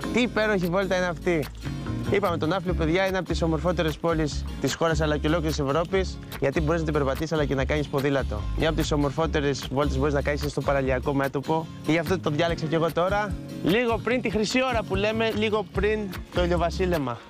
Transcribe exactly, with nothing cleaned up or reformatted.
Τι υπέροχη βόλτα είναι αυτή! Είπαμε, το Ναύπλιο, παιδιά, είναι από τις ομορφότερες πόλεις της χώρας αλλά και ολόκληρης Ευρώπης, γιατί μπορείς να την περπατήσεις αλλά και να κάνεις ποδήλατο. Μια από τις ομορφότερες βόλτες μπορείς να κάνεις στο παραλιακό μέτωπο. Γι' αυτό το διάλεξα και εγώ τώρα, λίγο πριν τη χρυσή ώρα που λέμε, λίγο πριν το ηλιοβασίλεμα.